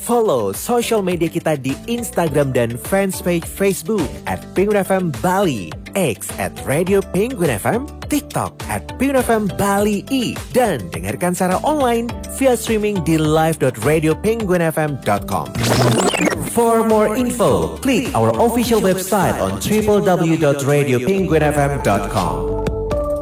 Follow social media kita di Instagram dan fanspage Facebook @Penguin FM Bali, X @Radio Penguin FM, TikTok @Penguin FM Bali I, dan dengarkan secara online via streaming di live.radiopenguinfm.com. For more info, click our official website on www.radiopenguinfm.com.